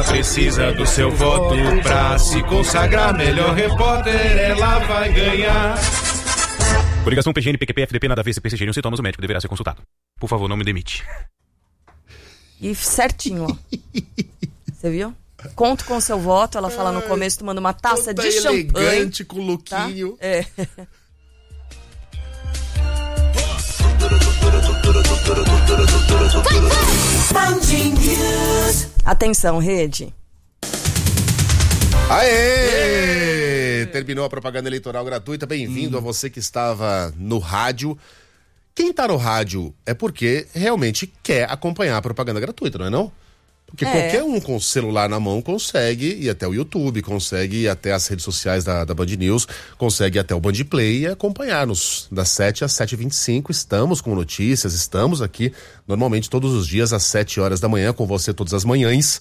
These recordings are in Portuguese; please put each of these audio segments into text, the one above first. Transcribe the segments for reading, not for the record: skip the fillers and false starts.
ela precisa do seu voto pra se consagrar melhor repórter, ela vai ganhar. Coligação PGN, PQP, FDP, nada a ver, se persistirem os sintomas, o médico deverá ser consultado. Por favor, não me demite. E certinho, ó. Você viu? Conto com o seu voto, ela fala no começo, tomando uma taça de champanhe. Elegante, com lookinho. Tá? É. Atenção, rede. Aê! Terminou a propaganda eleitoral gratuita. Bem-vindo a você que estava no rádio. Quem está no rádio é porque realmente quer acompanhar a propaganda gratuita, não é não? Porque qualquer um com o celular na mão consegue ir até o YouTube, consegue ir até as redes sociais da Band News, consegue ir até o Band Play e acompanhar-nos das 7 às 7h25. Estamos com notícias, estamos aqui normalmente todos os dias às 7 horas da manhã, com você todas as manhãs.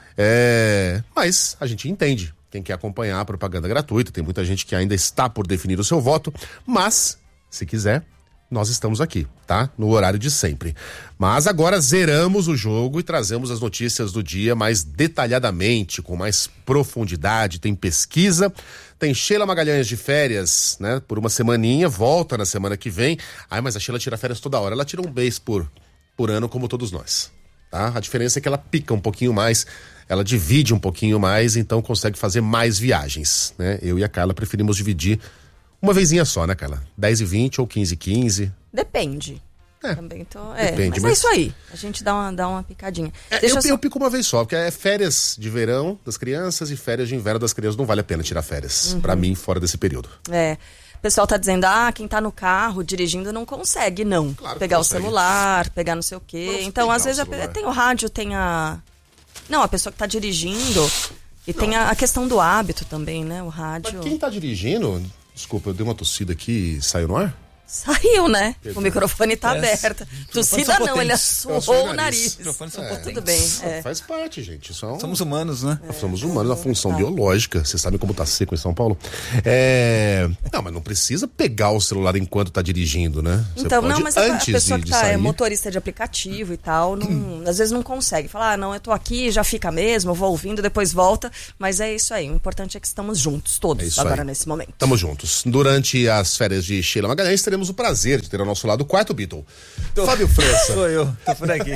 Mas a gente entende quem quer acompanhar a propaganda gratuita. Tem muita gente que ainda está por definir o seu voto, mas, se quiser, nós estamos aqui, tá? No horário de sempre. Mas agora zeramos o jogo e trazemos as notícias do dia mais detalhadamente, com mais profundidade. Tem pesquisa, tem Sheila Magalhães de férias, né? Por uma semaninha, volta na semana que vem. Mas a Sheila tira férias toda hora. Ela tira um mês por ano, como todos nós, tá? A diferença é que ela pica um pouquinho mais, ela divide um pouquinho mais, então consegue fazer mais viagens, né? Eu e a Carla preferimos dividir uma vezinha só, né, Carla? 10h20 ou 15h15. Depende. Também tô... Depende, mas é isso aí. A gente dá uma picadinha. Eu pico uma vez só, porque é férias de verão das crianças e férias de inverno das crianças. Não vale a pena tirar férias, pra mim, fora desse período. O pessoal tá dizendo, quem tá no carro dirigindo não consegue, não. Claro que pegar consegue. O celular, pegar não sei o quê. Então, às vezes, tem o rádio, tem a... Não, a pessoa que tá dirigindo. E tem a questão do hábito também, né? O rádio... Mas quem tá dirigindo... Desculpa, eu dei uma tossida aqui e saiu no ar? Saiu, né? O microfone tá aberto. Tossida não, ele assoou o nariz. Os microfones são potentes. Tudo bem. Faz parte, gente. Somos humanos, né? Somos humanos, a função biológica. Vocês sabem como tá seco em São Paulo? Não, mas não precisa pegar o celular enquanto tá dirigindo, né? Então, mas a pessoa que tá motorista de aplicativo e tal, às vezes não consegue. Falar, não, eu tô aqui, já fica mesmo, eu vou ouvindo, depois volta. Mas é isso aí. O importante é que estamos juntos, todos, agora nesse momento. Estamos juntos. Durante as férias de Sheila Magalhães, teremos o prazer de ter ao nosso lado o quarto Beatle, Fábio França. Sou eu, tô por aqui.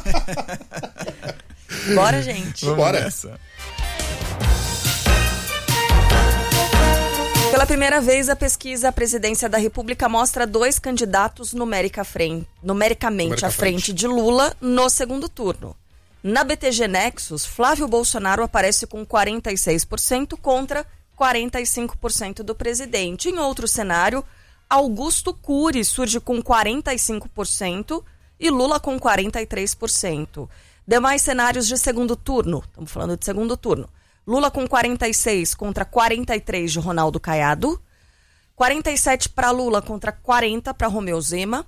Bora, gente. Bora. Pela primeira vez, a pesquisa à presidência da República mostra 2 candidatos numericamente à frente de Lula no segundo turno. Na BTG Nexus, Flávio Bolsonaro aparece com 46% contra 45% do presidente. Em outro cenário, Augusto Cury surge com 45% e Lula com 43%. Demais cenários de segundo turno, estamos falando de segundo turno. Lula com 46 contra 43 de Ronaldo Caiado, 47 para Lula contra 40 para Romeu Zema,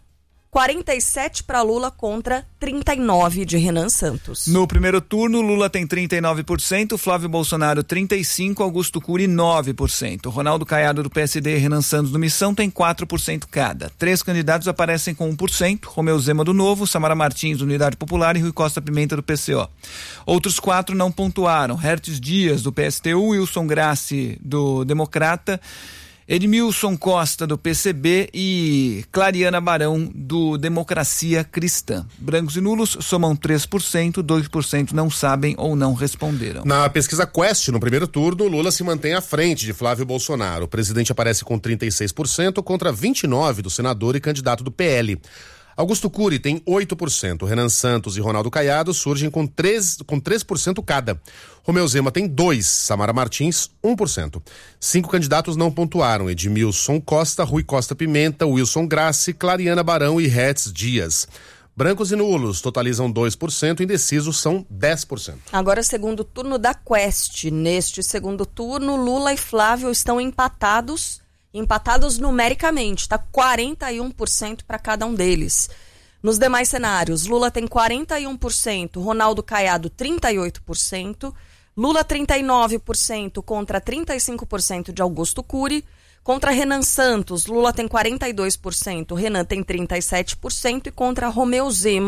47 para Lula contra 39 de Renan Santos. No primeiro turno, Lula tem 39%, Flávio Bolsonaro 35%, Augusto Cury 9%. Ronaldo Caiado do PSD e Renan Santos do Missão tem 4% cada. 3 candidatos aparecem com 1%, Romeu Zema do Novo, Samara Martins do Unidade Popular e Rui Costa Pimenta do PCO. Outros 4 não pontuaram, Hertz Dias do PSTU, Wilson Grassi do Democrata, Edmilson Costa do PCB e Clariana Barão do Democracia Cristã. Brancos e nulos somam 3%, 2% não sabem ou não responderam. Na pesquisa Quest, no primeiro turno, Lula se mantém à frente de Flávio Bolsonaro. O presidente aparece com 36% contra 29% do senador e candidato do PL. Augusto Cury tem 8%, Renan Santos e Ronaldo Caiado surgem com 3% cada. Romeu Zema tem 2%, Samara Martins 1%. 5 candidatos não pontuaram, Edmilson Costa, Rui Costa Pimenta, Wilson Grassi, Clariana Barão e Hertz Dias. Brancos e nulos totalizam 2%, indecisos são 10%. Agora, segundo turno da Quest. Neste segundo turno, Lula e Flávio estão empatados numericamente, tá 41% para cada um deles. Nos demais cenários, Lula tem 41%, Ronaldo Caiado 38%, Lula 39% contra 35% de Augusto Cury, contra Renan Santos, Lula tem 42%, Renan tem 37% e contra Romeu Zema,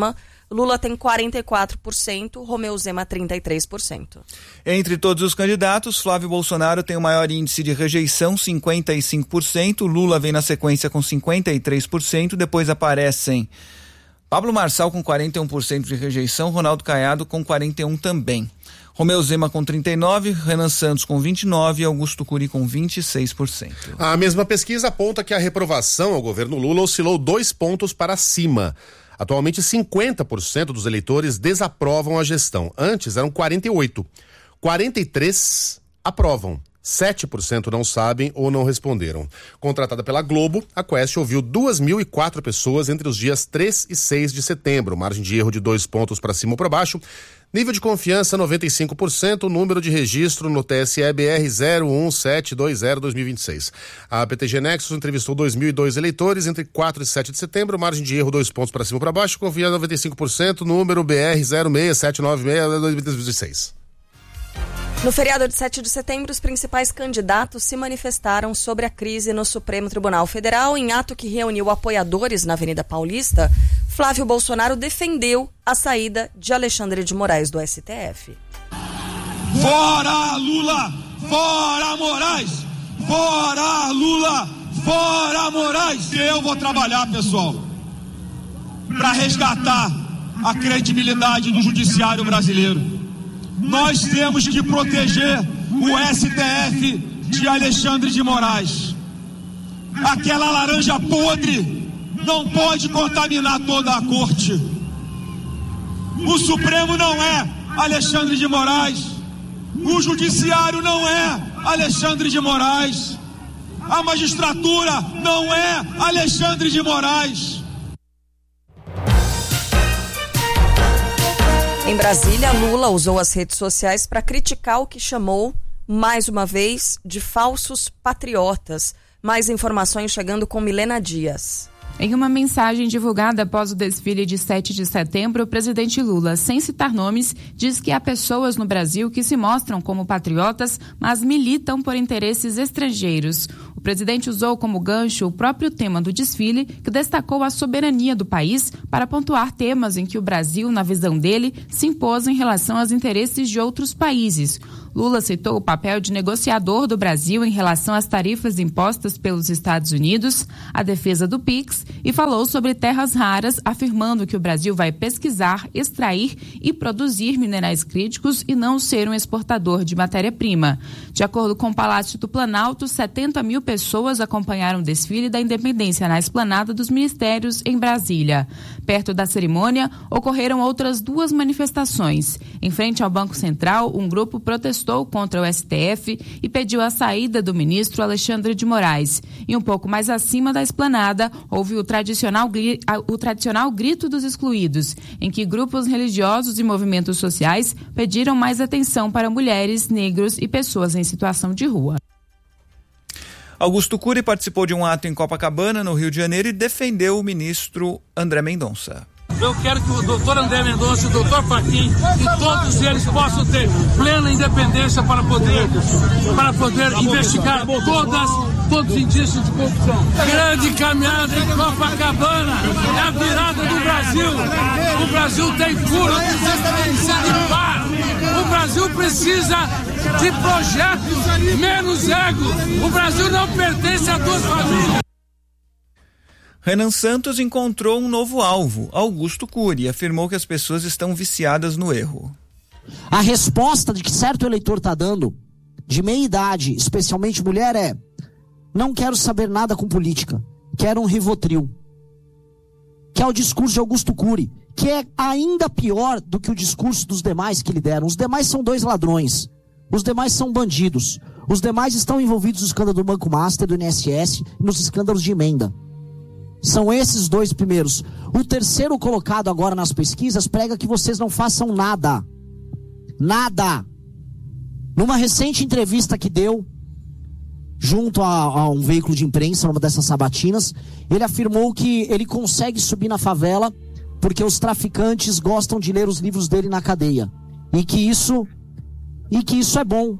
Lula tem 44%, Romeu Zema 33%. Entre todos os candidatos, Flávio Bolsonaro tem o maior índice de rejeição, 55%, Lula vem na sequência com 53%, depois aparecem Pablo Marçal com 41% de rejeição, Ronaldo Caiado com 41% também. Romeu Zema com 39%, Renan Santos com 29% e Augusto Cury com 26%. A mesma pesquisa aponta que a reprovação ao governo Lula oscilou 2 pontos para cima. Atualmente, 50% dos eleitores desaprovam a gestão. Antes, eram 48%. 43% aprovam. 7% não sabem ou não responderam. Contratada pela Globo, a Quest ouviu 2.004 pessoas entre os dias 3 e 6 de setembro. Margem de erro de 2 pontos para cima ou para baixo. Nível de confiança 95%, número de registro no TSE BR 01720-2026. A PTG Nexus entrevistou 2.002 eleitores entre 4 e 7 de setembro, margem de erro 2 pontos para cima ou para baixo, confiança 95%, número BR 06796-2026. No feriado de 7 de setembro, os principais candidatos se manifestaram sobre a crise no Supremo Tribunal Federal. Em ato que reuniu apoiadores na Avenida Paulista, Flávio Bolsonaro defendeu a saída de Alexandre de Moraes do STF. Fora Lula! Fora Moraes! Fora Lula! Fora Moraes! Eu vou trabalhar, pessoal, para resgatar a credibilidade do judiciário brasileiro. Nós temos que proteger o STF de Alexandre de Moraes. Aquela laranja podre não pode contaminar toda a corte. O Supremo não é Alexandre de Moraes. O Judiciário não é Alexandre de Moraes. A magistratura não é Alexandre de Moraes. Em Brasília, Lula usou as redes sociais para criticar o que chamou, mais uma vez, de falsos patriotas. Mais informações chegando com Milena Dias. Em uma mensagem divulgada após o desfile de 7 de setembro, o presidente Lula, sem citar nomes, diz que há pessoas no Brasil que se mostram como patriotas, mas militam por interesses estrangeiros. O presidente usou como gancho o próprio tema do desfile, que destacou a soberania do país para pontuar temas em que o Brasil, na visão dele, se impôs em relação aos interesses de outros países. Lula citou o papel de negociador do Brasil em relação às tarifas impostas pelos Estados Unidos, a defesa do PIX e falou sobre terras raras, afirmando que o Brasil vai pesquisar, extrair e produzir minerais críticos e não ser um exportador de matéria-prima. De acordo com o Palácio do Planalto, 70 mil pessoas acompanharam o desfile da Independência na Esplanada dos Ministérios em Brasília. Perto da cerimônia, ocorreram outras 2 manifestações. Em frente ao Banco Central, um grupo protestou contra o STF e pediu a saída do ministro Alexandre de Moraes. E um pouco mais acima da esplanada, houve o tradicional grito dos excluídos, em que grupos religiosos e movimentos sociais pediram mais atenção para mulheres, negros e pessoas em situação de rua. Augusto Cury participou de um ato em Copacabana, no Rio de Janeiro, e defendeu o ministro André Mendonça. Eu quero que o doutor André Mendonça e o doutor Fachin e todos eles possam ter plena independência para poder investigar todos os indícios de corrupção. Grande caminhada em Copacabana é a virada do Brasil. O Brasil tem furo, precisa de paz. O Brasil precisa de projetos, menos ego. O Brasil não pertence a 2 famílias. Renan Santos encontrou um novo alvo, Augusto Cury, e afirmou que as pessoas estão viciadas no erro. A resposta de que certo eleitor está dando, de meia idade, especialmente mulher, é: não quero saber nada com política, quero um Rivotril. Que é o discurso de Augusto Cury, que é ainda pior do que o discurso dos demais que lhe deram. Os demais são 2 ladrões, os demais são bandidos, os demais estão envolvidos no escândalo do Banco Master, do INSS e nos escândalos de emenda. São esses 2 primeiros. O terceiro colocado agora nas pesquisas prega que vocês não façam nada. Nada. Numa recente entrevista que deu, junto a um veículo de imprensa, numa dessas sabatinas, ele afirmou que ele consegue subir na favela porque os traficantes gostam de ler os livros dele na cadeia. E que isso é bom.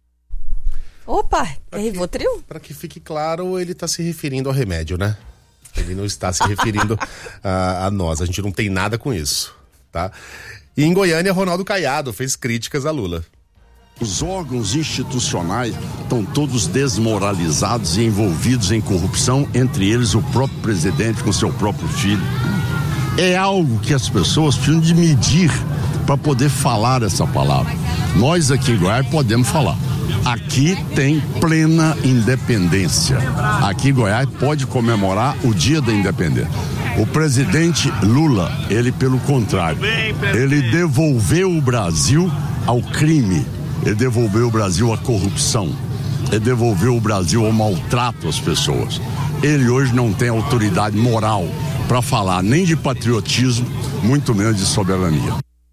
Opa, é Rivotril? Para que fique claro, ele está se referindo ao remédio, né? Ele não está se referindo a nós. A gente não tem nada com isso, tá? E em Goiânia, Ronaldo Caiado fez críticas a Lula. Os órgãos institucionais estão todos desmoralizados e envolvidos em corrupção, entre eles o próprio presidente com seu próprio filho. É algo que as pessoas precisam de medir para poder falar essa palavra. Nós aqui em Goiás podemos falar. Aqui tem plena independência. Aqui Goiás pode comemorar o dia da independência. O presidente Lula, ele pelo contrário, ele devolveu o Brasil ao crime. Ele devolveu o Brasil à corrupção. Ele devolveu o Brasil ao maltrato às pessoas. Ele hoje não tem autoridade moral para falar nem de patriotismo, muito menos de soberania.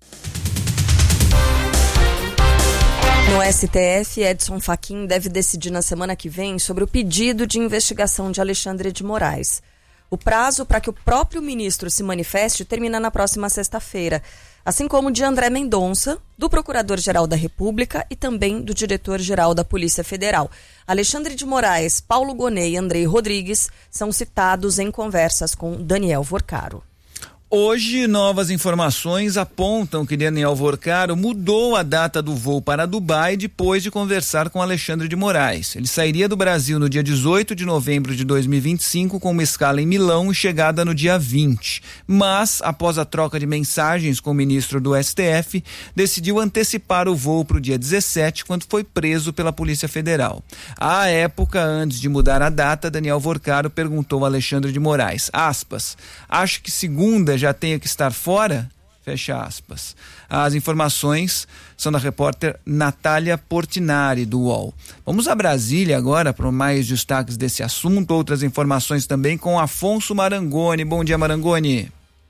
No STF, Edson Fachin deve decidir na semana que vem sobre o pedido de investigação de Alexandre de Moraes. O prazo para que o próprio ministro se manifeste termina na próxima sexta-feira, assim como de André Mendonça, do Procurador-Geral da República e também do Diretor-Geral da Polícia Federal. Alexandre de Moraes, Paulo Gonet e Andrei Rodrigues são citados em conversas com Daniel Vorcaro. Hoje, novas informações apontam que Daniel Vorcaro mudou a data do voo para Dubai depois de conversar com Alexandre de Moraes. Ele sairia do Brasil no dia 18 de novembro de 2025 com uma escala em Milão e chegada no dia 20. Mas, após a troca de mensagens com o ministro do STF, decidiu antecipar o voo para o dia 17, quando foi preso pela Polícia Federal. À época, antes de mudar a data, Daniel Vorcaro perguntou a Alexandre de Moraes, aspas, acho que segunda já tenha que estar fora? Fecha aspas. As informações são da repórter Natália Portinari, do UOL. Vamos a Brasília agora para mais destaques desse assunto, outras informações também com Afonso Marangoni. Bom dia, Marangoni.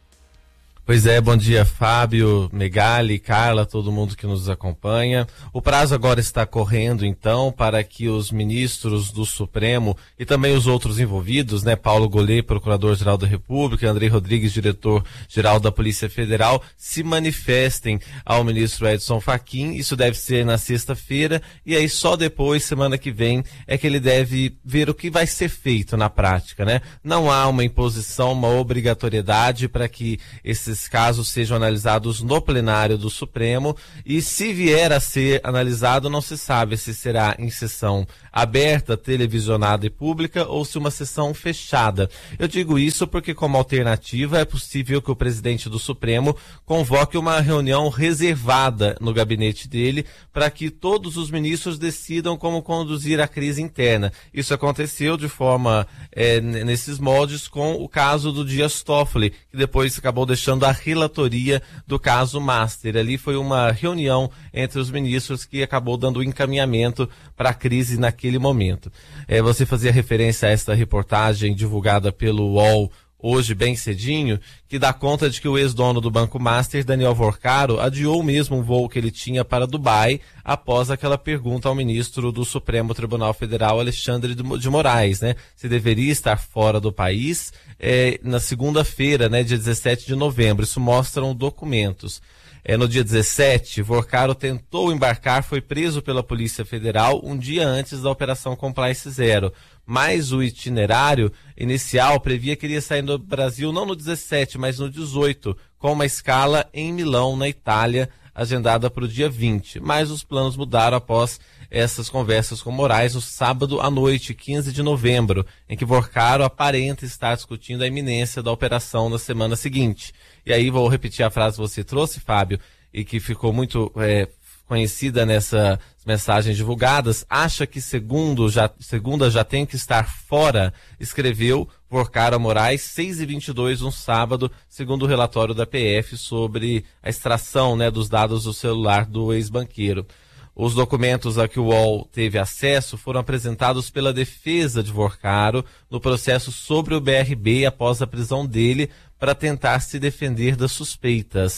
Pois é, bom dia, Fábio, Megali, Carla, todo mundo que nos acompanha. O prazo agora está correndo, então, para que os ministros do Supremo e também os outros envolvidos, né, Paulo Gonet, Procurador-Geral da República, Andrei Rodrigues, Diretor-Geral da Polícia Federal, se manifestem ao ministro Edson Fachin. Isso deve ser na sexta-feira e aí só depois, semana que vem, é que ele deve ver o que vai ser feito na prática, né? Não há uma imposição, uma obrigatoriedade para que esses casos sejam analisados no plenário do Supremo, e se vier a ser analisado, não se sabe se será em sessão aberta, televisionada e pública, ou se uma sessão fechada. Eu digo isso porque, como alternativa, é possível que o presidente do Supremo convoque uma reunião reservada no gabinete dele para que todos os ministros decidam como conduzir a crise interna. Isso aconteceu de forma nesses moldes com o caso do Dias Toffoli, que depois acabou deixando a relatoria do caso Master. Ali foi uma reunião entre os ministros que acabou dando o encaminhamento para a crise naquele momento. Você fazia referência a esta reportagem divulgada pelo UOL hoje bem cedinho, que dá conta de que o ex-dono do Banco Master, Daniel Vorcaro, adiou mesmo um voo que ele tinha para Dubai após aquela pergunta ao ministro do Supremo Tribunal Federal, Alexandre de Moraes, né? Se deveria estar fora do país na segunda-feira, né, dia 17 de novembro. Isso mostram documentos. No dia 17, Vorcaro tentou embarcar, foi preso pela Polícia Federal um dia antes da Operação Compliance Zero. Mas o itinerário inicial previa que iria sair do Brasil não no 17, mas no 18, com uma escala em Milão, na Itália, agendada para o dia 20. Mas os planos mudaram após essas conversas com Moraes no sábado à noite, 15 de novembro, em que Vorcaro aparenta estar discutindo a iminência da operação na semana seguinte. E aí vou repetir a frase que você trouxe, Fábio, e que ficou muito conhecida nessas mensagens divulgadas. Acha que segunda já tem que estar fora, escreveu Vorcaro a Moraes, 6h22, um sábado, segundo o relatório da PF sobre a extração, né, dos dados do celular do ex-banqueiro. Os documentos a que o UOL teve acesso foram apresentados pela defesa de Vorcaro no processo sobre o BRB após a prisão dele para tentar se defender das suspeitas.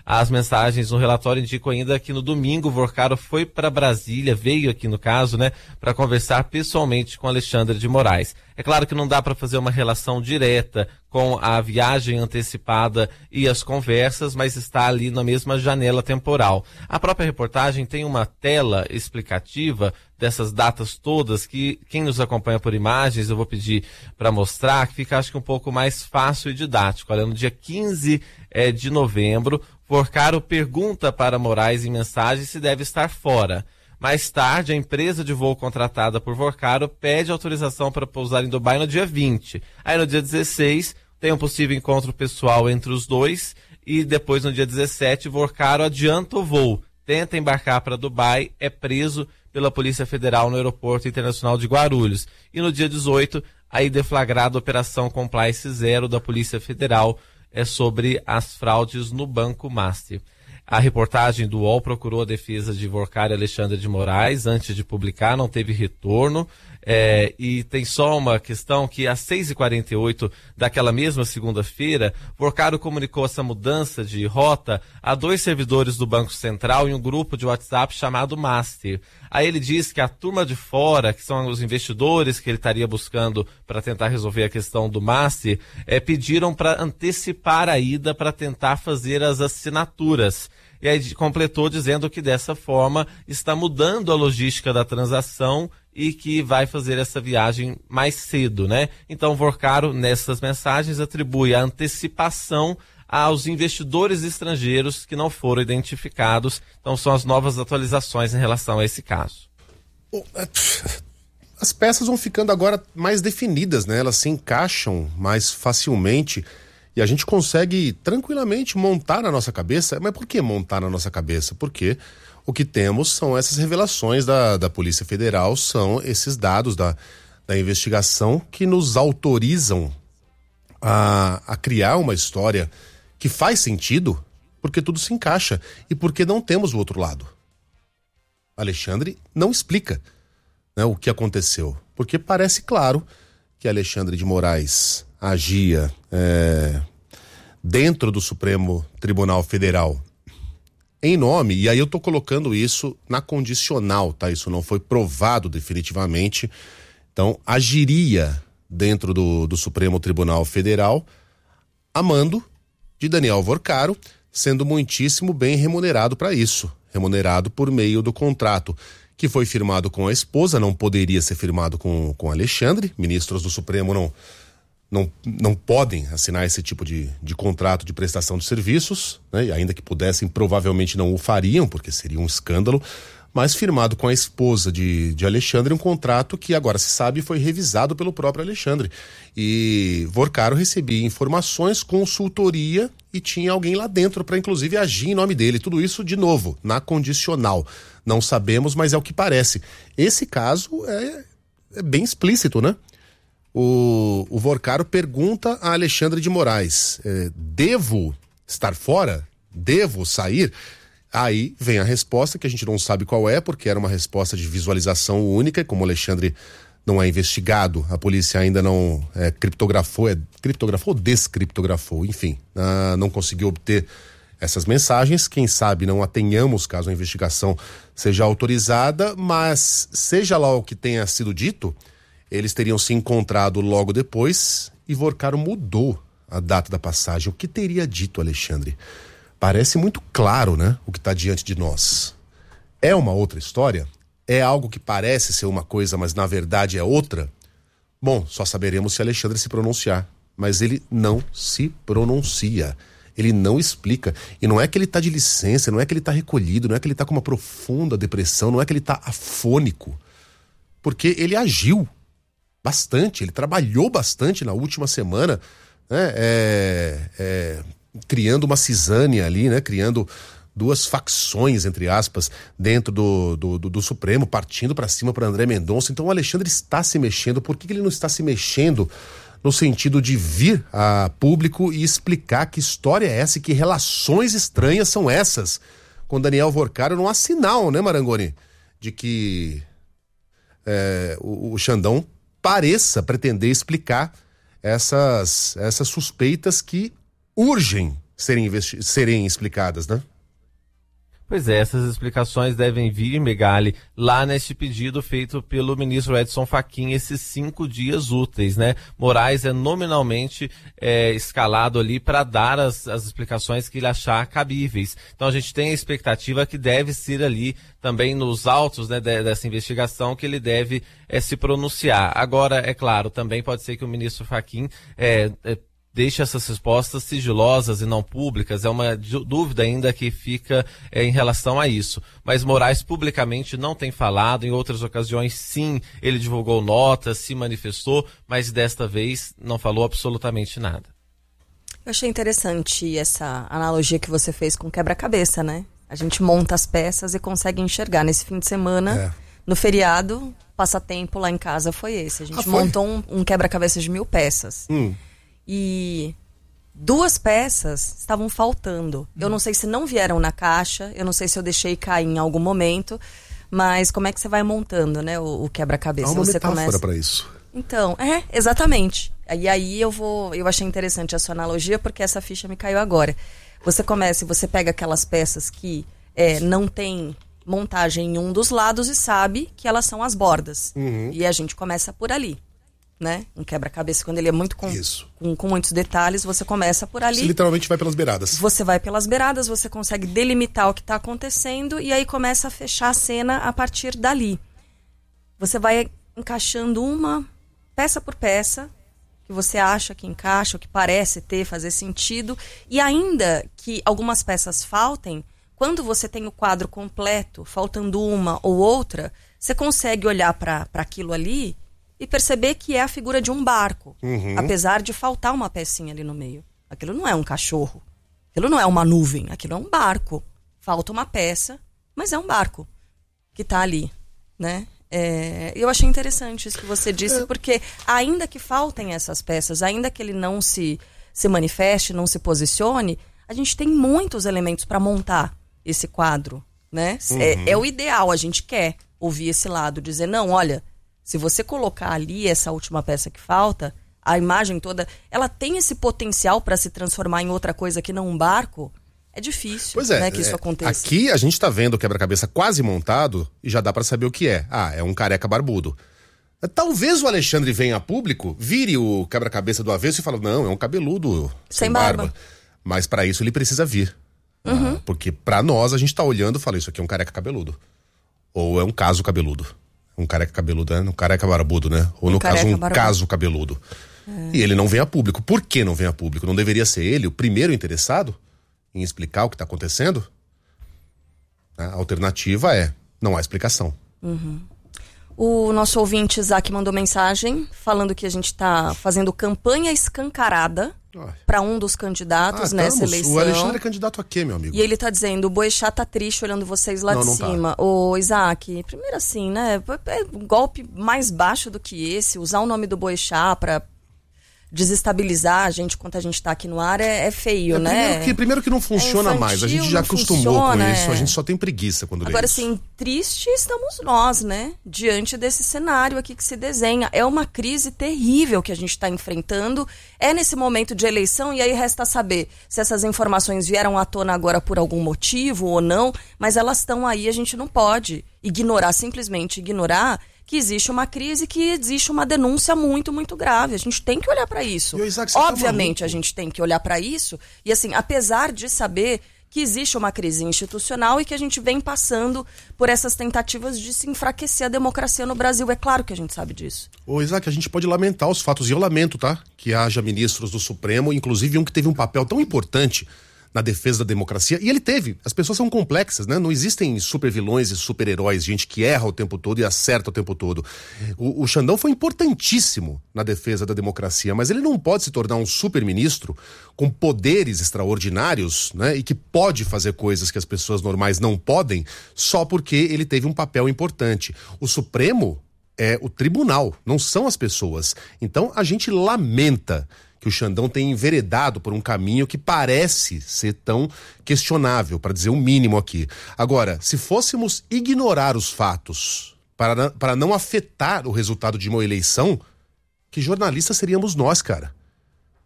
As mensagens no relatório indicam ainda que no domingo o Vorcaro foi para Brasília, veio aqui no caso, né, para conversar pessoalmente com Alexandre de Moraes. É claro que não dá para fazer uma relação direta com a viagem antecipada e as conversas, mas está ali na mesma janela temporal. A própria reportagem tem uma tela explicativa dessas datas todas que quem nos acompanha por imagens, eu vou pedir para mostrar, que fica acho que um pouco mais fácil e didático. Olha, no dia 15 de novembro, Vorcaro pergunta para Moraes em mensagem se deve estar fora. Mais tarde, a empresa de voo contratada por Vorcaro pede autorização para pousar em Dubai no dia 20. Aí no dia 16, tem um possível encontro pessoal entre os dois e depois no dia 17, Vorcaro adianta o voo, tenta embarcar para Dubai, é preso pela Polícia Federal no Aeroporto Internacional de Guarulhos. E no dia 18, aí deflagrada a Operação Compliance Zero da Polícia Federal sobre as fraudes no Banco Master. A reportagem do UOL procurou a defesa de Vorcaro e Alexandre de Moraes antes de publicar, não teve retorno. E tem só uma questão que às 6h48 daquela mesma segunda-feira, Vorcaro comunicou essa mudança de rota a 2 servidores do Banco Central em um grupo de WhatsApp chamado Master. Aí ele diz que a turma de fora, que são os investidores que ele estaria buscando para tentar resolver a questão do Master, pediram para antecipar a ida para tentar fazer as assinaturas. E aí completou dizendo que dessa forma está mudando a logística da transação e que vai fazer essa viagem mais cedo, né? Então, Vorcaro, nessas mensagens, atribui a antecipação aos investidores estrangeiros que não foram identificados. Então, são as novas atualizações em relação a esse caso. As peças vão ficando agora mais definidas, né? Elas se encaixam mais facilmente e a gente consegue tranquilamente montar na nossa cabeça. Mas por que montar na nossa cabeça? Porque o que temos são essas revelações da Polícia Federal, são esses dados da investigação que nos autorizam a criar uma história que faz sentido, porque tudo se encaixa e porque não temos o outro lado. Alexandre não explica, né, o que aconteceu, porque parece claro que Alexandre de Moraes agia dentro do Supremo Tribunal Federal em nome, e aí eu tô colocando isso na condicional, tá? Isso não foi provado definitivamente. Então, agiria dentro do Supremo Tribunal Federal a mando de Daniel Vorcaro, sendo muitíssimo bem remunerado para isso. Remunerado por meio do contrato que foi firmado com a esposa, não poderia ser firmado com Alexandre. Ministros do Supremo não podem assinar esse tipo de contrato de prestação de serviços, né? E ainda que pudessem, provavelmente não o fariam, porque seria um escândalo, mas firmado com a esposa de Alexandre, um contrato que agora se sabe foi revisado pelo próprio Alexandre. E Vorcaro recebia informações, consultoria e tinha alguém lá dentro para inclusive agir em nome dele. Tudo isso, de novo, na condicional. Não sabemos, mas é o que parece. Esse caso é bem explícito, né? O Vorcaro pergunta a Alexandre de Moraes, devo estar fora? Devo sair? Aí vem a resposta, que a gente não sabe qual é, porque era uma resposta de visualização única, e como o Alexandre não é investigado, a polícia ainda não criptografou ou descriptografou, enfim, não conseguiu obter essas mensagens. Quem sabe não a tenhamos caso a investigação seja autorizada, mas seja lá o que tenha sido dito, eles teriam se encontrado logo depois e Vorcaro mudou a data da passagem. O que teria dito Alexandre? Parece muito claro, né? O que está diante de nós. É uma outra história? É algo que parece ser uma coisa, mas na verdade é outra? Bom, só saberemos se Alexandre se pronunciar. Mas ele não se pronuncia. Ele não explica. E não é que ele está de licença, não é que ele está recolhido, não é que ele está com uma profunda depressão, não é que ele está afônico. Porque ele agiu bastante, ele trabalhou bastante na última semana, né? Criando uma cisânia ali, né? Criando duas facções, entre aspas, dentro do Supremo, partindo para cima para André Mendonça. Então o Alexandre está se mexendo. Por que ele não está se mexendo no sentido de vir a público e explicar que história é essa e que relações estranhas são essas com Daniel Vorcaro? Não há sinal, né, Marangoni, de que o Xandão pareça pretender explicar essas suspeitas que urgem serem explicadas, né? Pois é, essas explicações devem vir, Megali, lá neste pedido feito pelo ministro Edson Fachin, esses 5 dias úteis, né? Moraes é nominalmente escalado ali para dar as explicações que ele achar cabíveis. Então a gente tem a expectativa que deve ser ali também nos autos, né, dessa investigação, que ele deve se pronunciar. Agora, é claro, também pode ser que o ministro Fachin deixa essas respostas sigilosas e não públicas, é uma dúvida ainda que fica em relação a isso. Mas Moraes publicamente não tem falado, em outras ocasiões sim, ele divulgou notas, se manifestou, mas desta vez não falou absolutamente nada. Eu achei interessante essa analogia que você fez com quebra-cabeça, né? A gente monta as peças e consegue enxergar. Nesse fim de semana, no feriado, passatempo lá em casa foi esse. A gente montou um quebra-cabeça de 1000 peças. E 2 peças estavam faltando. Eu não sei se não vieram na caixa, eu não sei se eu deixei cair em algum momento, mas como é que você vai montando, né, o quebra-cabeça? Há uma você metáfora para isso. Então, exatamente. E aí eu achei interessante a sua analogia, porque essa ficha me caiu agora. Você começa e você pega aquelas peças que não tem montagem em um dos lados e sabe que elas são as bordas. E a gente começa por ali. Né? Um quebra-cabeça, quando ele é muito com muitos detalhes, você começa por ali. Você literalmente vai pelas beiradas. Você vai pelas beiradas, você consegue delimitar o que está acontecendo e aí começa a fechar a cena a partir dali. Você vai encaixando uma peça por peça, que você acha que encaixa, o que parece fazer sentido, e ainda que algumas peças faltem, quando você tem o quadro completo, faltando uma ou outra, você consegue olhar para aquilo ali e perceber que é a figura de um barco, apesar de faltar uma pecinha ali no meio. Aquilo não é um cachorro, aquilo não é uma nuvem, aquilo é um barco. Falta uma peça, mas é um barco que está ali, né? Eu achei interessante isso que você disse, porque ainda que faltem essas peças, ainda que ele não se manifeste, não se posicione, a gente tem muitos elementos para montar esse quadro, né? É o ideal, a gente quer ouvir esse lado, dizer, não, olha, se você colocar ali essa última peça que falta, a imagem toda, ela tem esse potencial para se transformar em outra coisa que não um barco. É difícil, né, que isso aconteça. Aqui a gente tá vendo o quebra-cabeça quase montado e já dá para saber o que é. É um careca barbudo. Talvez o Alexandre venha a público, vire o quebra-cabeça do avesso e fale, não, é um cabeludo sem barba. Mas para isso ele precisa vir. Porque para nós a gente tá olhando e fala, isso aqui é um careca cabeludo. Ou é um caso cabeludo. Um careca cabeludo, né? Um careca barbudo, né? Ou no caso, caso cabeludo. E ele não vem a público. Por que não vem a público? Não deveria ser ele o primeiro interessado em explicar o que está acontecendo? A alternativa não há explicação. O nosso ouvinte Isaac mandou mensagem falando que a gente está fazendo campanha escancarada para um dos candidatos nessa eleição. O Alexandre é candidato a quê, meu amigo? E ele tá dizendo, o Boechat tá triste olhando vocês lá de cima. Ô, Isaac, primeiro assim, né? É um golpe mais baixo do que esse. Usar o nome do Boechat para desestabilizar a gente enquanto a gente tá aqui no ar é feio, né? Primeiro que não funciona mais. A gente já acostumou com isso. A gente só tem preguiça quando lê isso. Agora, assim, triste estamos nós, né? Diante desse cenário aqui que se desenha. É uma crise terrível que a gente está enfrentando. É nesse momento de eleição e aí resta saber se essas informações vieram à tona agora por algum motivo ou não, mas elas estão aí, a gente não pode simplesmente ignorar que existe uma crise, que existe uma denúncia muito, muito grave. A gente tem que olhar para isso. Obviamente, a gente tem que olhar para isso. E assim, apesar de saber que existe uma crise institucional e que a gente vem passando por essas tentativas de se enfraquecer a democracia no Brasil. É claro que a gente sabe disso. Ô, Isaac, a gente pode lamentar os fatos. E eu lamento, que haja ministros do Supremo, inclusive um que teve um papel tão importante na defesa da democracia, e ele teve. As pessoas são complexas, né? Não existem supervilões e super-heróis, gente que erra o tempo todo e acerta o tempo todo. O Xandão foi importantíssimo na defesa da democracia, mas ele não pode se tornar um super-ministro com poderes extraordinários, né? E que pode fazer coisas que as pessoas normais não podem, só porque ele teve um papel importante. O Supremo é o tribunal, não são as pessoas. Então a gente lamenta que o Xandão tem enveredado por um caminho que parece ser tão questionável, para dizer o mínimo aqui. Agora, se fôssemos ignorar os fatos para não afetar o resultado de uma eleição, que jornalistas seríamos nós, cara?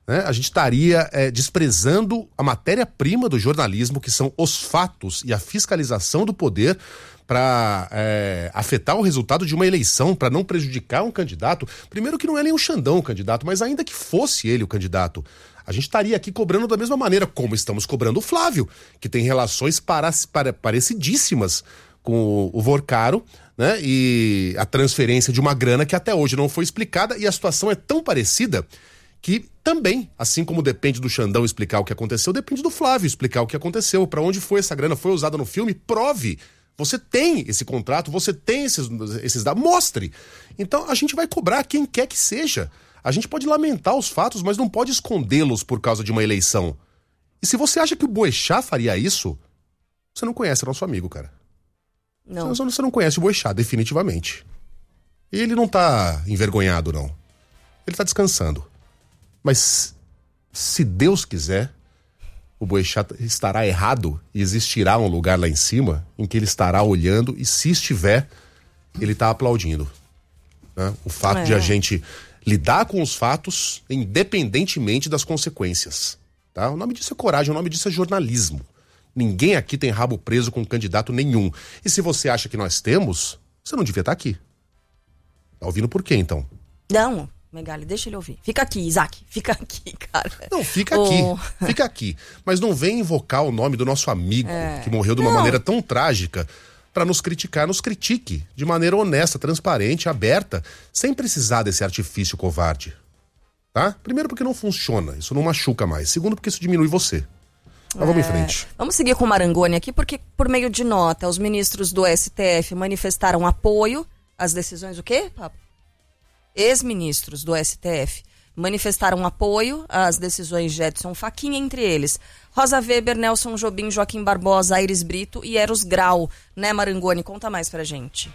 né? A gente estaria desprezando a matéria-prima do jornalismo, que são os fatos e a fiscalização do poder, para afetar o resultado de uma eleição, para não prejudicar um candidato. Primeiro que não é nem o Xandão o candidato, mas ainda que fosse ele o candidato, a gente estaria aqui cobrando da mesma maneira como estamos cobrando o Flávio, que tem relações parecidíssimas com o Vorcaro, né? E a transferência de uma grana que até hoje não foi explicada, e a situação é tão parecida que também, assim como depende do Xandão explicar o que aconteceu, depende do Flávio explicar o que aconteceu, para onde foi essa grana, foi usada no filme, prove. Você tem esse contrato, você tem esses dados, mostre. Então a gente vai cobrar quem quer que seja. A gente pode lamentar os fatos, mas não pode escondê-los por causa de uma eleição. E se você acha que o Boechat faria isso, você não conhece o nosso amigo, cara. Não. Você não conhece o Boechat, definitivamente. E ele não tá envergonhado, não. Ele tá descansando. Mas, se Deus quiser, o Boechat estará errado e existirá um lugar lá em cima em que ele estará olhando, e se estiver, ele tá aplaudindo. Né? O fato de a gente lidar com os fatos independentemente das consequências. Tá? O nome disso é coragem, o nome disso é jornalismo. Ninguém aqui tem rabo preso com candidato nenhum. E se você acha que nós temos, você não devia estar aqui. Tá ouvindo por quê, então? Não, Megali, deixa ele ouvir. Fica aqui, Isaac. Fica aqui, cara. Não, fica aqui. Fica aqui. Mas não vem invocar o nome do nosso amigo, que morreu de uma maneira tão trágica, para nos criticar. Nos critique de maneira honesta, transparente, aberta, sem precisar desse artifício covarde. Tá? Primeiro porque não funciona, isso não machuca mais. Segundo porque isso diminui você. Mas vamos em frente. Vamos seguir com o Marangoni aqui, porque por meio de nota, os ministros do STF manifestaram apoio às decisões, o quê, Papo? Ex-ministros do STF manifestaram apoio às decisões de Edson Fachin, entre eles Rosa Weber, Nelson Jobim, Joaquim Barbosa, Aires Brito e Eros Grau. Né, Marangoni? Conta mais pra gente.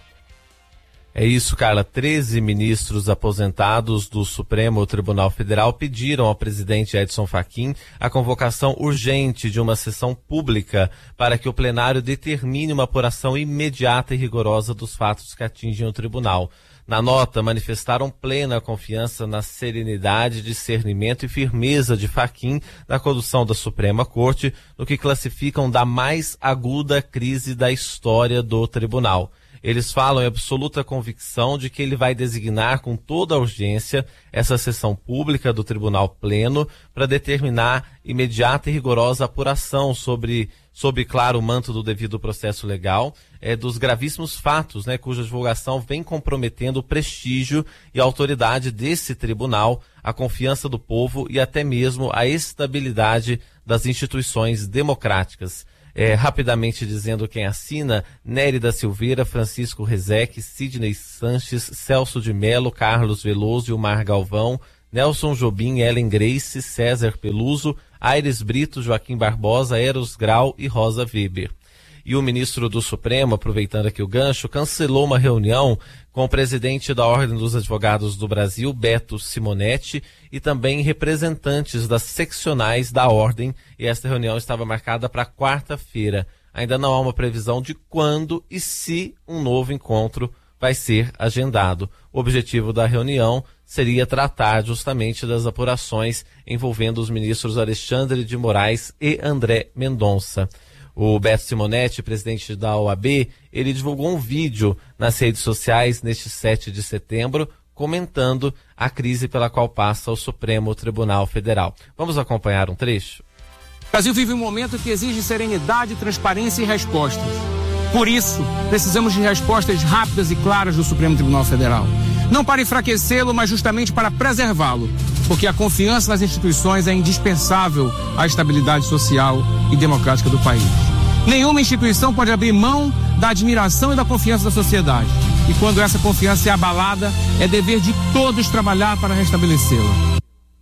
É isso, Carla. 13 ministros aposentados do Supremo Tribunal Federal pediram ao presidente Edson Fachin a convocação urgente de uma sessão pública para que o plenário determine uma apuração imediata e rigorosa dos fatos que atingem o tribunal. Na nota, manifestaram plena confiança na serenidade, discernimento e firmeza de Fachin na condução da Suprema Corte, no que classificam da mais aguda crise da história do tribunal. Eles falam em absoluta convicção de que ele vai designar com toda a urgência essa sessão pública do Tribunal Pleno para determinar imediata e rigorosa apuração sob, claro, o manto do devido processo legal, dos gravíssimos fatos, né, cuja divulgação vem comprometendo o prestígio e a autoridade desse tribunal, a confiança do povo e até mesmo a estabilidade das instituições democráticas. Rapidamente dizendo quem assina: Nérida Silveira, Francisco Rezec, Sidney Sanches, Celso de Mello, Carlos Veloso e Omar Galvão, Nelson Jobim, Ellen Grace, César Peluso, Aires Brito, Joaquim Barbosa, Eros Grau e Rosa Weber. E o ministro do Supremo, aproveitando aqui o gancho, cancelou uma reunião com o presidente da Ordem dos Advogados do Brasil, Beto Simonetti, e também representantes das seccionais da Ordem, e esta reunião estava marcada para quarta-feira. Ainda não há uma previsão de quando e se um novo encontro vai ser agendado. O objetivo da reunião seria tratar justamente das apurações envolvendo os ministros Alexandre de Moraes e André Mendonça. O Beto Simonetti, presidente da OAB, ele divulgou um vídeo nas redes sociais neste 7 de setembro, comentando a crise pela qual passa o Supremo Tribunal Federal. Vamos acompanhar um trecho? O Brasil vive um momento que exige serenidade, transparência e respostas. Por isso, precisamos de respostas rápidas e claras do Supremo Tribunal Federal. Não para enfraquecê-lo, mas justamente para preservá-lo, porque a confiança nas instituições é indispensável à estabilidade social e democrática do país. Nenhuma instituição pode abrir mão da admiração e da confiança da sociedade. E quando essa confiança é abalada, é dever de todos trabalhar para restabelecê-la.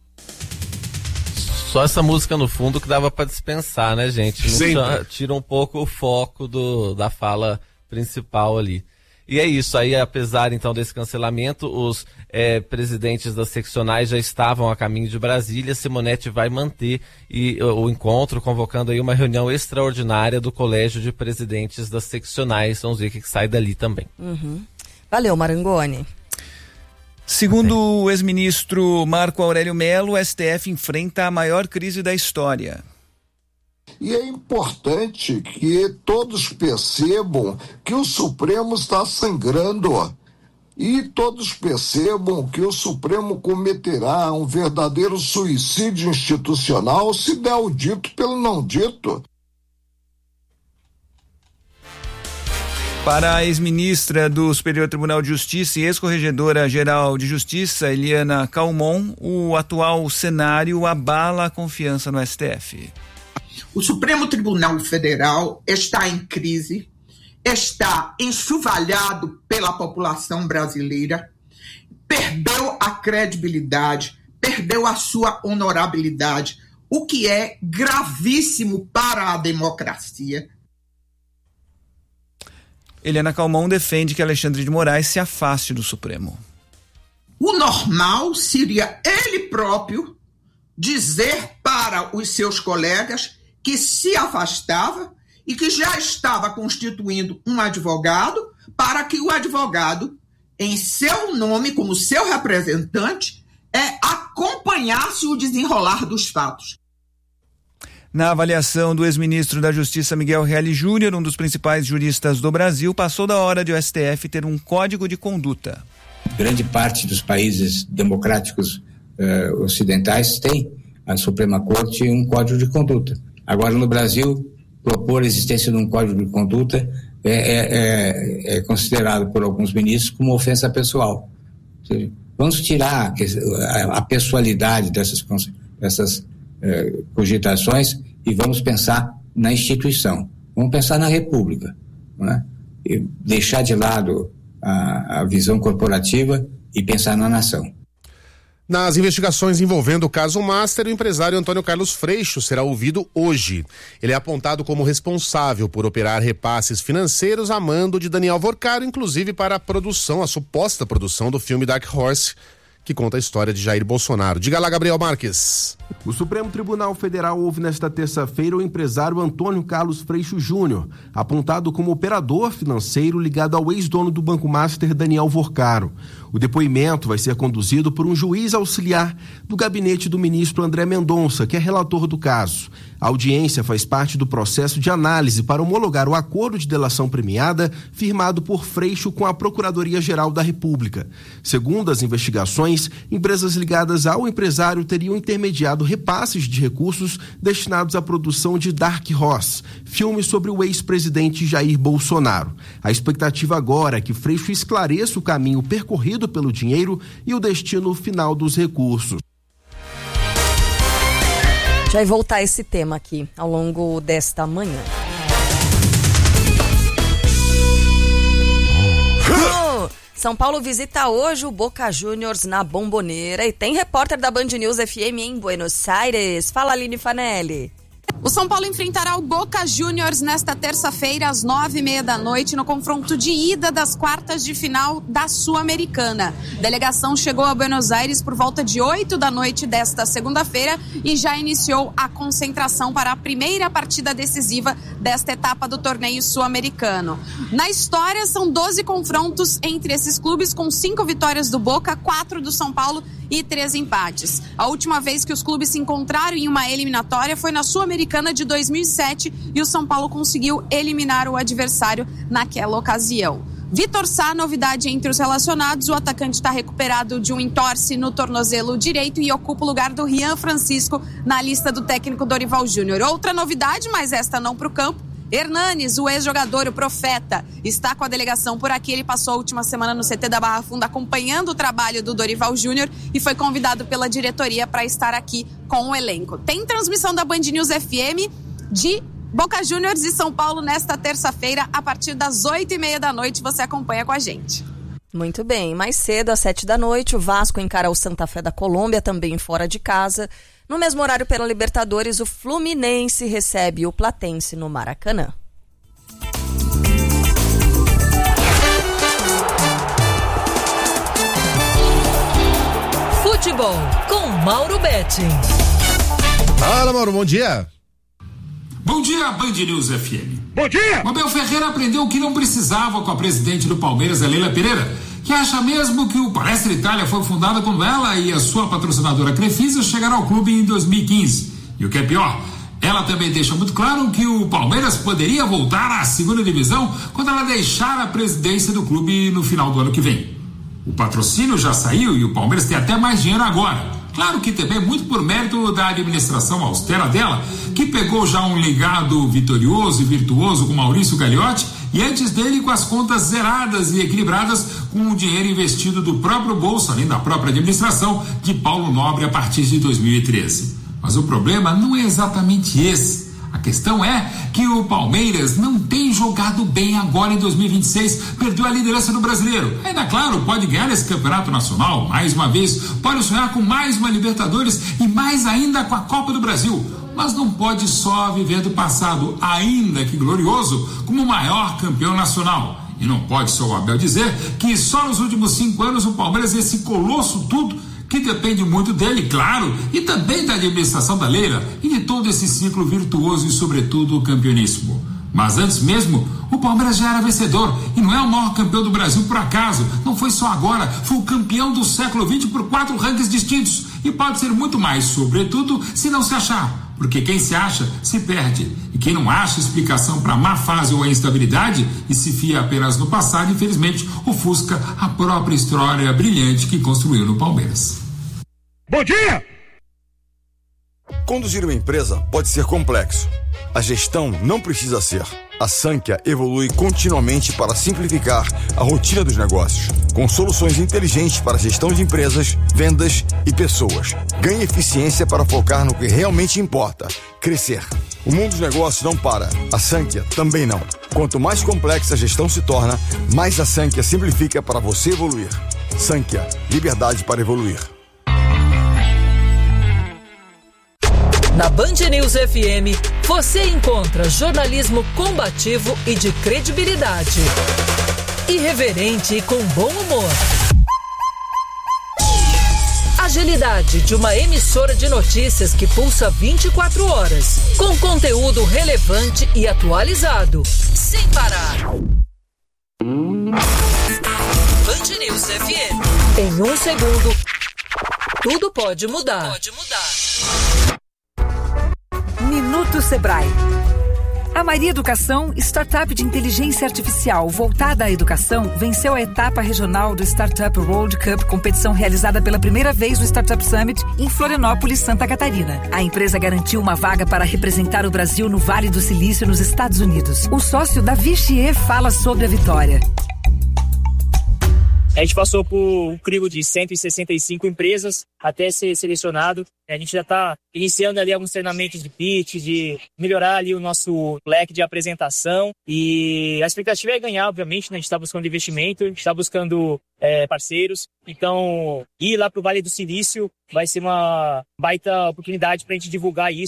Só essa música no fundo que dava para dispensar, né, gente? Tira um pouco o foco da fala principal ali. E é isso, aí apesar então desse cancelamento, os presidentes das seccionais já estavam a caminho de Brasília. Simonetti vai manter o encontro, convocando aí uma reunião extraordinária do Colégio de Presidentes das Seccionais. Vamos ver o que sai dali também. Valeu, Marangoni. Segundo o ex-ministro Marco Aurélio Mello, o STF enfrenta a maior crise da história. E é importante que todos percebam que o Supremo está sangrando. E todos percebam que o Supremo cometerá um verdadeiro suicídio institucional se der o dito pelo não dito. Para a ex-ministra do Superior Tribunal de Justiça e ex-corregedora-geral de Justiça, Eliana Calmon, o atual cenário abala a confiança no STF. O Supremo Tribunal Federal está em crise, está enxovalhado pela população brasileira, perdeu a credibilidade, perdeu a sua honorabilidade, o que é gravíssimo para a democracia. Eliana Calmon defende que Alexandre de Moraes se afaste do Supremo. O normal seria ele próprio dizer para os seus colegas que se afastava e que já estava constituindo um advogado para que o advogado, em seu nome, como seu representante, acompanhasse o desenrolar dos fatos. Na avaliação do ex-ministro da Justiça Miguel Reale Júnior, um dos principais juristas do Brasil, passou da hora de o STF ter um código de conduta. Grande parte dos países democráticos ocidentais tem a Suprema Corte um código de conduta. Agora, no Brasil, propor a existência de um código de conduta é considerado por alguns ministros como ofensa pessoal. Ou seja, vamos tirar a pessoalidade dessas cogitações e vamos pensar na instituição, vamos pensar na República, não é? E deixar de lado a visão corporativa e pensar na nação. Nas investigações envolvendo o caso Master, o empresário Antônio Carlos Freixo será ouvido hoje. Ele é apontado como responsável por operar repasses financeiros a mando de Daniel Vorcaro, inclusive para a suposta produção do filme Dark Horse, que conta a história de Jair Bolsonaro. Diga lá, Gabriel Marques. O Supremo Tribunal Federal ouve nesta terça-feira o empresário Antônio Carlos Freixo Júnior, apontado como operador financeiro ligado ao ex-dono do Banco Master, Daniel Vorcaro. O depoimento vai ser conduzido por um juiz auxiliar do gabinete do ministro André Mendonça, que é relator do caso. A audiência faz parte do processo de análise para homologar o acordo de delação premiada firmado por Freixo com a Procuradoria-Geral da República. Segundo as investigações, empresas ligadas ao empresário teriam intermediado repasses de recursos destinados à produção de Dark Horse, filme sobre o ex-presidente Jair Bolsonaro. A expectativa agora é que Freixo esclareça o caminho percorrido pelo dinheiro e o destino final dos recursos. Já vai voltar a esse tema aqui ao longo desta manhã. São Paulo visita hoje o Boca Juniors na Bombonera e tem repórter da Band News FM em Buenos Aires. Fala, Aline Fanelli. O São Paulo enfrentará o Boca Juniors nesta terça-feira às 9h30 da noite no confronto de ida das quartas de final da Sul-Americana. A delegação chegou a Buenos Aires por volta de 8 da noite desta segunda-feira e já iniciou a concentração para a primeira partida decisiva desta etapa do torneio sul-americano. Na história, são 12 confrontos entre esses clubes, com 5 vitórias do Boca, 4 do São Paulo e 3 empates. A última vez que os clubes se encontraram em uma eliminatória foi na Sul-Americana de 2007 e o São Paulo conseguiu eliminar o adversário naquela ocasião. Vitor Sá, novidade entre os relacionados, o atacante está recuperado de um entorse no tornozelo direito e ocupa o lugar do Rian Francisco na lista do técnico Dorival Júnior. Outra novidade, mas esta não para o campo, Hernanes, o ex-jogador, o Profeta, está com a delegação por aqui. Ele passou a última semana no CT da Barra Funda acompanhando o trabalho do Dorival Júnior e foi convidado pela diretoria para estar aqui com o elenco. Tem transmissão da Band News FM de Boca Juniors e São Paulo nesta terça-feira, a partir das 8h30 da noite. Você acompanha com a gente. Muito bem, mais cedo, às 7 da noite, o Vasco encara o Santa Fé da Colômbia, também fora de casa. No mesmo horário, pela Libertadores, o Fluminense recebe o Platense no Maracanã. Futebol com Mauro Betting. Fala, Mauro, bom dia. Bom dia, Band News FM. Bom dia! Abel Ferreira aprendeu o que não precisava com a presidente do Palmeiras, a Leila Pereira, que acha mesmo que o Palestra Itália foi fundado quando ela e a sua patrocinadora Crefisa chegaram ao clube em 2015. E o que é pior, ela também deixa muito claro que o Palmeiras poderia voltar à segunda divisão quando ela deixar a presidência do clube no final do ano que vem. O patrocínio já saiu e o Palmeiras tem até mais dinheiro agora. Claro que também muito por mérito da administração austera dela, que pegou já um legado vitorioso e virtuoso com Maurício Gagliotti e antes dele com as contas zeradas e equilibradas com o dinheiro investido do próprio bolso, além da própria administração de Paulo Nobre a partir de 2013. Mas o problema não é exatamente esse. A questão é que o Palmeiras não tem jogado bem agora em 2026, perdeu a liderança do Brasileiro. Ainda claro, pode ganhar esse campeonato nacional mais uma vez, pode sonhar com mais uma Libertadores e mais ainda com a Copa do Brasil. Mas não pode só viver do passado, ainda que glorioso, como o maior campeão nacional. E não pode só o Abel dizer que só nos últimos 5 anos o Palmeiras é esse colosso tudo, que depende muito dele, claro, e também da administração da Leila e de todo esse ciclo virtuoso e, sobretudo, o campeoníssimo. Mas antes mesmo, o Palmeiras já era vencedor e não é o maior campeão do Brasil por acaso. Não foi só agora, foi o campeão do século XX por 4 rankings distintos e pode ser muito mais, sobretudo, se não se achar. Porque quem se acha, se perde. E quem não acha explicação para a má fase ou a instabilidade e se fia apenas no passado, infelizmente, ofusca a própria história brilhante que construiu no Palmeiras. Bom dia! Conduzir uma empresa pode ser complexo. A gestão não precisa ser. A Sankhya evolui continuamente para simplificar a rotina dos negócios, com soluções inteligentes para a gestão de empresas, vendas e pessoas. Ganhe eficiência para focar no que realmente importa, crescer. O mundo dos negócios não para, a Sankhya também não. Quanto mais complexa a gestão se torna, mais a Sankhya simplifica para você evoluir. Sankhya, liberdade para evoluir. Na Band News FM, você encontra jornalismo combativo e de credibilidade. Irreverente e com bom humor. Agilidade de uma emissora de notícias que pulsa 24 horas, com conteúdo relevante e atualizado, sem parar. Band News FM. Em 1 segundo, tudo pode mudar. Minuto Sebrae. A Maria Educação, startup de inteligência artificial voltada à educação, venceu a etapa regional do Startup World Cup, competição realizada pela primeira vez no Startup Summit em Florianópolis, Santa Catarina. A empresa garantiu uma vaga para representar o Brasil no Vale do Silício, nos Estados Unidos. O sócio Davi Chier fala sobre a vitória. A gente passou por um crivo de 165 empresas até ser selecionado. A gente já está iniciando ali alguns treinamentos de pitch, de melhorar ali o nosso leque de apresentação. E a expectativa é ganhar, obviamente, né? A gente está buscando investimento, a gente está buscando parceiros. Então, ir lá para o Vale do Silício vai ser uma baita oportunidade para a gente divulgar isso.